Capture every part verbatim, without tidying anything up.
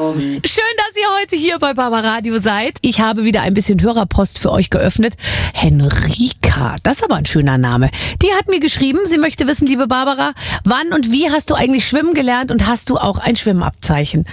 Schön, dass ihr heute hier bei Barbaradio seid. Ich habe wieder ein bisschen Hörerpost für euch geöffnet. Henrika, das ist aber ein schöner Name. Die hat mir geschrieben, sie möchte wissen, liebe Barbara, wann und wie hast du eigentlich schwimmen gelernt und hast du auch ein Schwimmabzeichen?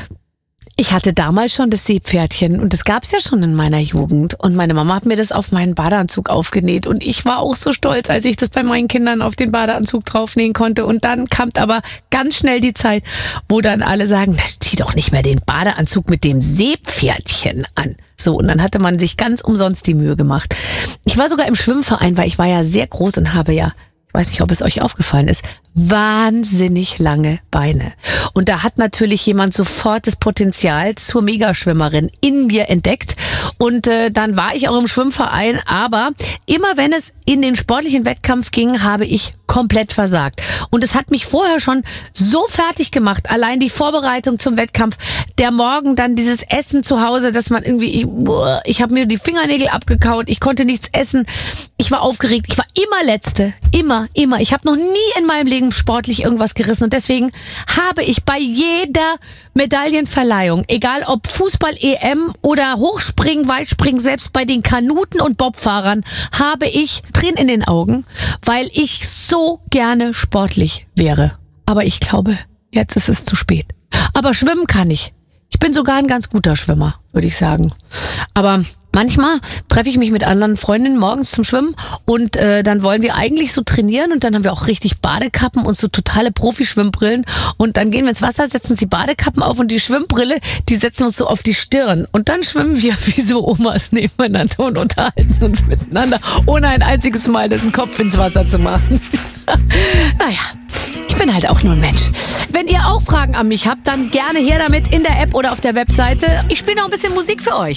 Ich hatte damals schon das Seepferdchen und das gab's ja schon in meiner Jugend. Und meine Mama hat mir das auf meinen Badeanzug aufgenäht. Und ich war auch so stolz, als ich das bei meinen Kindern auf den Badeanzug draufnähen konnte. Und dann kam aber ganz schnell die Zeit, wo dann alle sagen, das zieh doch nicht mehr den Badeanzug mit dem Seepferdchen an. So, und dann hatte man sich ganz umsonst die Mühe gemacht. Ich war sogar im Schwimmverein, weil ich war ja sehr groß und habe ja, ich weiß nicht, ob es euch aufgefallen ist, wahnsinnig lange Beine. Und da hat natürlich jemand sofort das Potenzial zur Megaschwimmerin in mir entdeckt. Und äh, dann war ich auch im Schwimmverein. Aber immer wenn es in den sportlichen Wettkampf ging, habe ich komplett versagt. Und es hat mich vorher schon so fertig gemacht. Allein die Vorbereitung zum Wettkampf, der Morgen, dann dieses Essen zu Hause, dass man irgendwie, ich, ich habe mir die Fingernägel abgekaut, ich konnte nichts essen. Ich war aufgeregt, ich war immer Letzte. Immer, immer. Ich habe noch nie in meinem Leben sportlich irgendwas gerissen und deswegen habe ich bei jeder Medaillenverleihung, egal ob Fußball-E M oder Hochspringen, Weitspringen, selbst bei den Kanuten- und Bobfahrern, habe ich Tränen in den Augen, weil ich so gerne sportlich wäre. Aber ich glaube, jetzt ist es zu spät. Aber schwimmen kann ich. Ich bin sogar ein ganz guter Schwimmer, würde ich sagen. Aber manchmal treffe ich mich mit anderen Freundinnen morgens zum Schwimmen und äh, dann wollen wir eigentlich so trainieren und dann haben wir auch richtig Badekappen und so totale Profi-Schwimmbrillen und dann gehen wir ins Wasser, setzen uns die Badekappen auf und die Schwimmbrille, die setzen uns so auf die Stirn und dann schwimmen wir wie so Omas nebeneinander und unterhalten uns miteinander, ohne ein einziges Mal den Kopf ins Wasser zu machen. Naja, ich bin halt auch nur ein Mensch. Wenn ihr auch Fragen an mich habt, dann gerne her damit in der App oder auf der Webseite. Ich spiele noch ein bisschen Musik für euch.